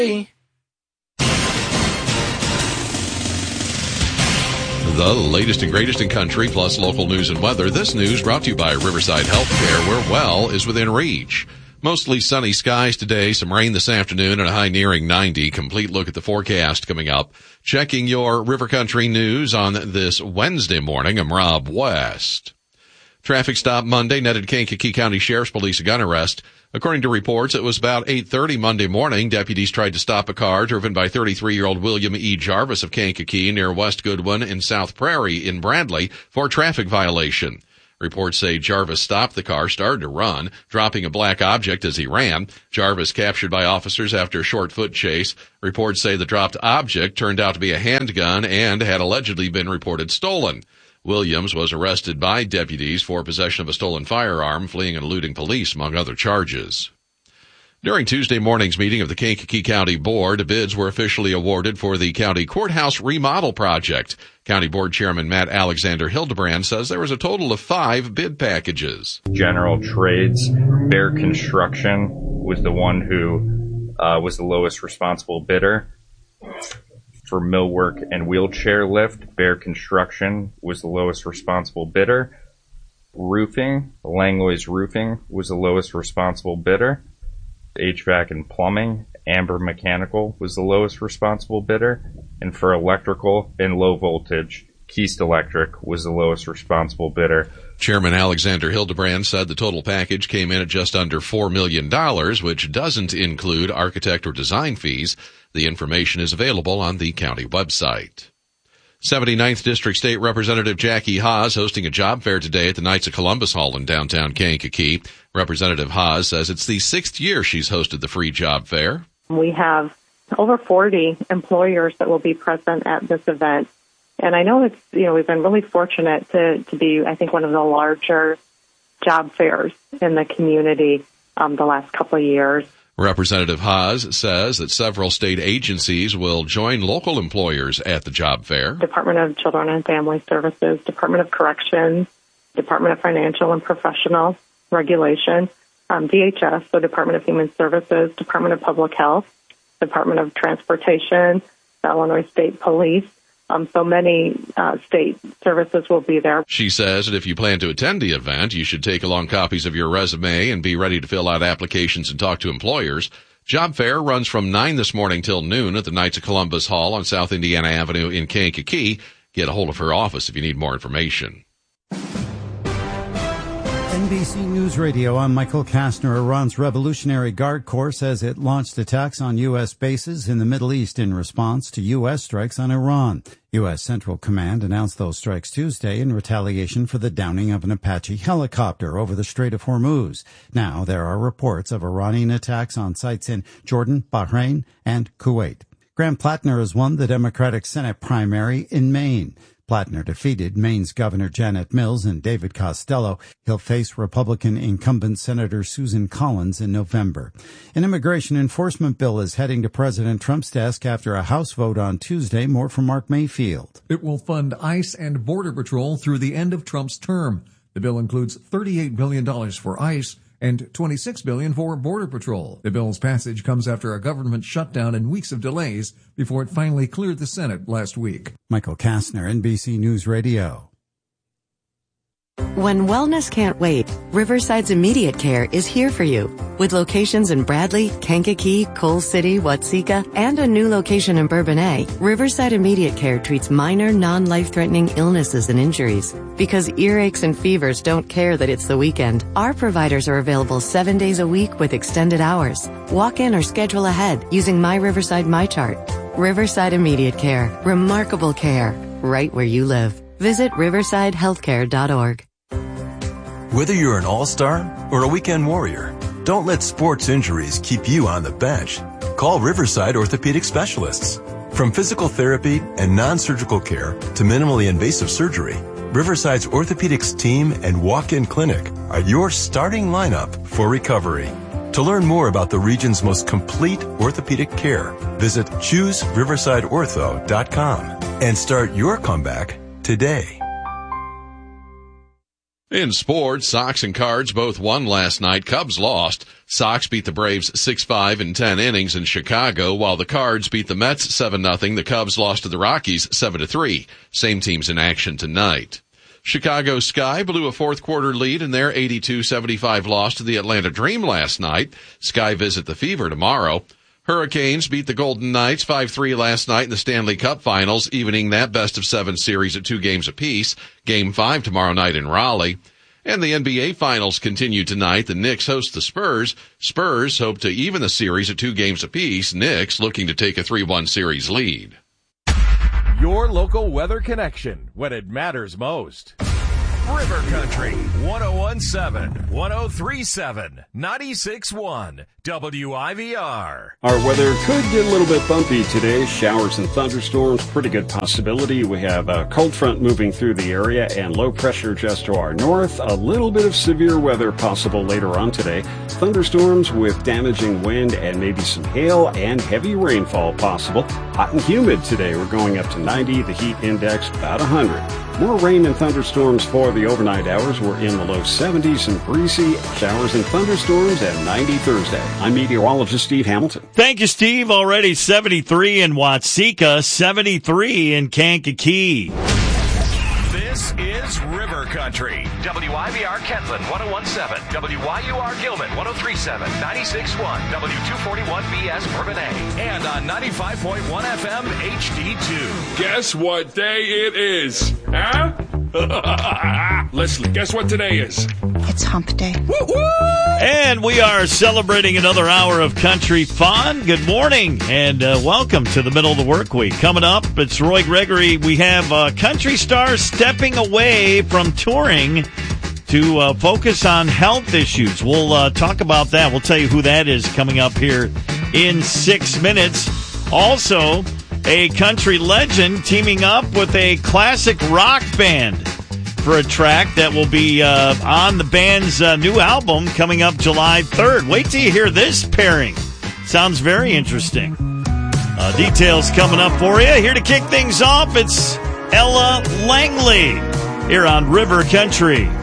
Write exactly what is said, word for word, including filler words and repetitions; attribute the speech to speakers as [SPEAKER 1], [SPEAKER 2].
[SPEAKER 1] The latest and greatest in country, plus local news and weather. This news brought to you by Riverside Healthcare, where well is within reach. Mostly sunny skies today, some rain this afternoon, and a high nearing ninety. Complete look at the forecast coming up. Checking your River Country news on this Wednesday morning, I'm Rob West. Traffic stop Monday netted Kankakee County Sheriff's Police a gun arrest. According to reports, it was about eight thirty Monday morning. Deputies tried to stop a car driven by thirty-three-year-old William E. Jarvis of Kankakee near West Goodwin and South Prairie in Bradley for a traffic violation. Reports say Jarvis stopped the car, started to run, dropping a black object as he ran. Jarvis captured by officers after a short foot chase. Reports say the dropped object turned out to be a handgun and had allegedly been reported stolen. Williams was arrested by deputies for possession of a stolen firearm, fleeing and eluding police, among other charges. During Tuesday morning's meeting of the Kankakee County Board, bids were officially awarded for the county courthouse remodel project. County Board Chairman Matt Alexander Hildebrand says there was a total of five bid packages.
[SPEAKER 2] General Trades, Bear Construction was the one who uh, was the lowest responsible bidder. For millwork and wheelchair lift, Bear Construction was the lowest responsible bidder. Roofing, Langlois Roofing was the lowest responsible bidder. H V A C and plumbing, Amber Mechanical was the lowest responsible bidder. And for electrical and low voltage, Keast Electric was the lowest responsible bidder.
[SPEAKER 1] Chairman Alexander Hildebrand said the total package came in at just under four million dollars, which doesn't include architect or design fees. The information is available on the county website. seventy-ninth District State Representative Jackie Haas hosting a job fair today at the Knights of Columbus Hall in downtown Kankakee. Representative Haas says it's the sixth year she's hosted the free job fair.
[SPEAKER 3] We have over forty employers that will be present at this event. And I know it's, you know, we've been really fortunate to, to be, I think, one of the larger job fairs in the community um, the last couple of years.
[SPEAKER 1] Representative Haas says that several state agencies will join local employers at the job fair.
[SPEAKER 3] Department of Children and Family Services, Department of Corrections, Department of Financial and Professional Regulation, um, D H S, so Department of Human Services, Department of Public Health, Department of Transportation, the Illinois State Police. Um, so many uh, state services will be there.
[SPEAKER 1] She says that if you plan to attend the event, you should take along copies of your resume and be ready to fill out applications and talk to employers. Job fair runs from nine this morning till noon at the Knights of Columbus Hall on South Indiana Avenue in Kankakee. Get a hold of her office if you need more information.
[SPEAKER 4] N B C News Radio, I'm Michael Kastner. Iran's Revolutionary Guard Corps says it launched attacks on U S bases in the Middle East in response to U S strikes on Iran. U S Central Command announced those strikes Tuesday in retaliation for the downing of an Apache helicopter over the Strait of Hormuz. Now there are reports of Iranian attacks on sites in Jordan, Bahrain, and Kuwait. Graham Plattner has won the Democratic Senate primary in Maine. Plattner defeated Maine's Governor Janet Mills and David Costello. He'll face Republican incumbent Senator Susan Collins in November. An immigration enforcement bill is heading to President Trump's desk after a House vote on Tuesday. More from Mark Mayfield.
[SPEAKER 5] It will fund ICE and Border Patrol through the end of Trump's term. The bill includes thirty-eight billion dollars for ICE and twenty-six billion dollars for Border Patrol. The bill's passage comes after a government shutdown and weeks of delays before it finally cleared the Senate last week.
[SPEAKER 4] Michael Kastner, N B C News Radio.
[SPEAKER 6] When wellness can't wait, Riverside's Immediate Care is here for you. With locations in Bradley, Kankakee, Coal City, Watseka, and a new location in Bourbonnais, Riverside Immediate Care treats minor, non-life-threatening illnesses and injuries. Because earaches and fevers don't care that it's the weekend, our providers are available seven days a week with extended hours. Walk in or schedule ahead using My Riverside MyChart. Riverside Immediate Care. Remarkable care. Right where you live. Visit riverside healthcare dot org.
[SPEAKER 7] Whether you're an all-star or a weekend warrior, don't let sports injuries keep you on the bench. Call Riverside Orthopedic Specialists. From physical therapy and non-surgical care to minimally invasive surgery, Riverside's orthopedics team and walk-in clinic are your starting lineup for recovery. To learn more about the region's most complete orthopedic care, visit choose riverside ortho dot com and start your comeback today.
[SPEAKER 1] In sports, Sox and Cards both won last night. Cubs lost. Sox beat the Braves six five in ten innings in Chicago, while the Cards beat the Mets seven nothing. The Cubs lost to the Rockies seven to three. Same teams in action tonight. Chicago Sky blew a fourth quarter lead in their eighty-two seventy-five loss to the Atlanta Dream last night. Sky visit the Fever tomorrow. Hurricanes beat the Golden Knights five three last night in the Stanley Cup Finals, evening that best-of-seven series at two games apiece. Game five tomorrow night in Raleigh. And the N B A Finals continue tonight. The Knicks host the Spurs. Spurs hope to even the series at two games apiece. Knicks looking to take a three one series lead.
[SPEAKER 8] Your local weather connection when it matters most. River Country, one oh one point seven, one oh three point seven, ninety-six point one, W I V R.
[SPEAKER 9] Our weather could get a little bit bumpy today. Showers and thunderstorms, pretty good possibility. We have a cold front moving through the area and low pressure just to our north. A little bit of severe weather possible later on today. Thunderstorms with damaging wind and maybe some hail and heavy rainfall possible. Hot and humid today. We're going up to ninety. The heat index about one hundred. More rain and thunderstorms for the overnight hours. We're in the low seventies and breezy. Showers and thunderstorms at ninety Thursday. I'm meteorologist Steve Hamilton.
[SPEAKER 10] Thank you, Steve. Already seventy-three in Watseka, seventy-three in Kankakee.
[SPEAKER 8] This is River Country. W I V R Kentland, one oh one point seven. W Y U R Gilman, one oh three point seven, ninety-six point one. W two forty-one B S Bourbonnais. And on ninety-five point one F M H D two.
[SPEAKER 11] Guess what day it is? Huh? Leslie, guess what today is?
[SPEAKER 12] It's hump day.
[SPEAKER 10] Woo-woo! And we are celebrating another hour of country fun. Good morning and uh, welcome to the middle of the work week. Coming up, it's Roy Gregory. We have uh, country stars stepping away from touring to uh, focus on health issues. We'll uh, talk about that. We'll tell you who that is coming up here in six minutes. Also, a country legend teaming up with a classic rock band for a track that will be uh, on the band's uh, new album coming up July third. Wait till you hear this pairing. Sounds very interesting. Uh, details coming up for you. Here to kick things off, it's Ella Langley here on River Country.